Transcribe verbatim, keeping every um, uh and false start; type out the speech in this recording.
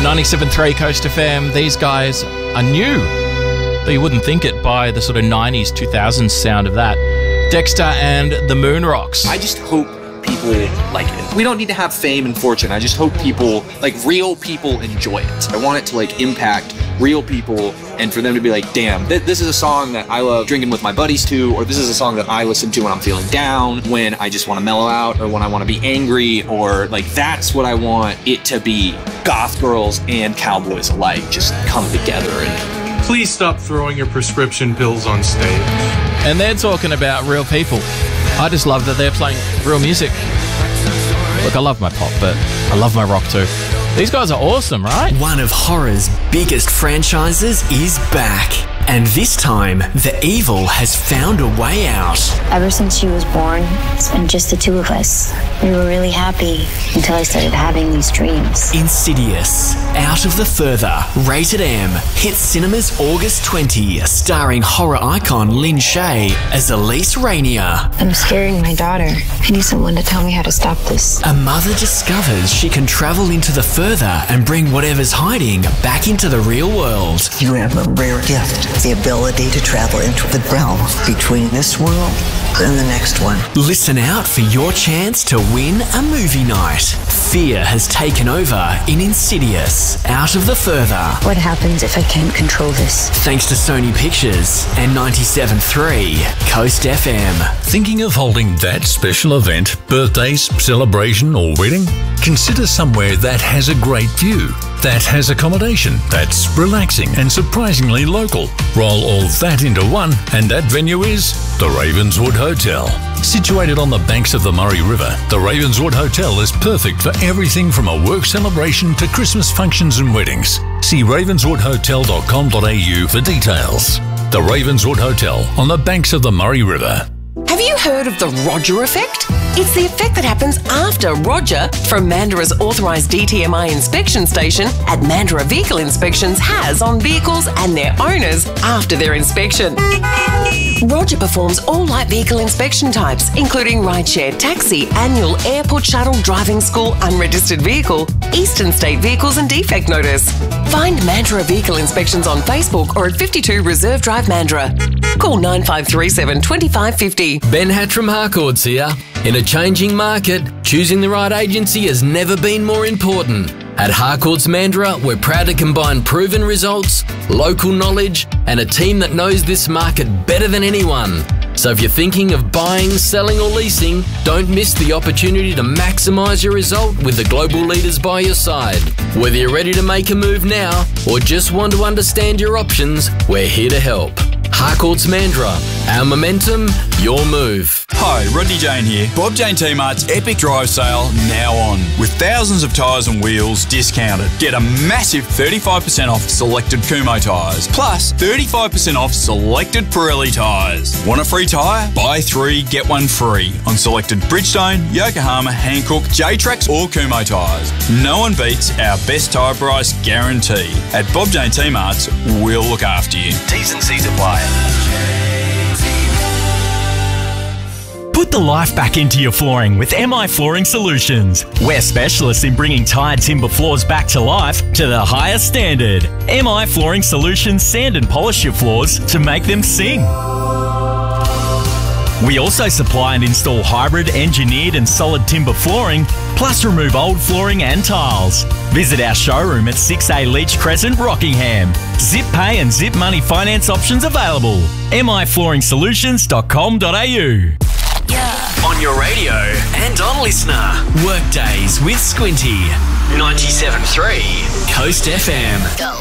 ninety-seven point three Coast F M. These guys are new, though you wouldn't think it by the sort of nineties, two thousands sound of that. Dexter and the Moon Rocks. I just hope people like it. We don't need to have fame and fortune. I just hope people, like real people, enjoy it. I want it to like impact real people and for them to be like, damn, th- this is a song that I love drinking with my buddies to, or this is a song that I listen to when I'm feeling down, when I just want to mellow out, or when I want to be angry, or like that's what I want it to be. Goth girls and cowboys alike just come together. And please stop throwing your prescription pills on stage. And they're talking about real people. I just love that they're playing real music. Look, I love my pop, but I love my rock too. These guys are awesome, right? One of horror's biggest franchises is back. And this time, the evil has found a way out. Ever since she was born, it's been just the two of us. We were really happy until I started having these dreams. Insidious, Out of the Further, rated M, hits cinemas August twentieth, starring horror icon Lin Shaye as Elise Rainier. I'm scaring my daughter. I need someone to tell me how to stop this. A mother discovers she can travel into the further and bring whatever's hiding back into the real world. You have a rare gift. The ability to travel into the realm between this world and the next one. Listen out for your chance to win a movie night. Fear has taken over in Insidious, Out of the Further. What happens if I can't control this? Thanks to Sony Pictures and ninety-seven point three Coast F M. Thinking of holding that special event, birthdays, celebration or wedding? Consider somewhere that has a great view, that has accommodation, that's relaxing and surprisingly local. Roll all that into one, and that venue is the Ravenswood Hotel. Situated on the banks of the Murray River, the Ravenswood Hotel is perfect for everything from a work celebration to Christmas functions and weddings. See ravenswood hotel dot com dot a u for details. The Ravenswood Hotel on the banks of the Murray River. Have you heard of the Roger effect? It's the effect that happens after Roger from Mandurah's authorised D T M I inspection station at Mandurah Vehicle Inspections has on vehicles and their owners after their inspection. Roger performs all light vehicle inspection types, including rideshare, taxi, annual, airport shuttle, driving school, unregistered vehicle, Eastern State vehicles and defect notice. Find Mandurah Vehicle Inspections on Facebook or at fifty-two Reserve Drive, Mandurah. Call nine five three seven, two five five zero. Ben Hatram Harcourts here. In a changing market, choosing the right agency has never been more important. At Harcourts Mandurah, we're proud to combine proven results, local knowledge, and a team that knows this market better than anyone. So if you're thinking of buying, selling or leasing, don't miss the opportunity to maximise your result with the global leaders by your side. Whether you're ready to make a move now or just want to understand your options, we're here to help. Harcourts Mandurah, our momentum, your move. Hi, Rodney Jane here. Bob Jane T-Mart's Epic Drive Sale now on. With thousands of tyres and wheels discounted. Get a massive thirty-five percent off selected Kumho tyres. Plus thirty-five percent off selected Pirelli tyres. Want a free tyre? Buy three, get one free on selected Bridgestone, Yokohama, Hankook, J-Trax or Kumho tyres. No one beats our best tyre price guarantee. At Bob Jane T-Mart's, we'll look after you. T's and C's apply. Put the life back into your flooring with M I Flooring Solutions. We're specialists in bringing tired timber floors back to life to the highest standard. M I Flooring Solutions sand and polish your floors to make them sing. We also supply and install hybrid, engineered and solid timber flooring, plus remove old flooring and tiles. Visit our showroom at six A Leach Crescent, Rockingham. Zip pay and zip money finance options available. m i flooring solutions dot com dot a u. On your radio and on Listener. Workdays with Squinty. ninety-seven point three Coast F M.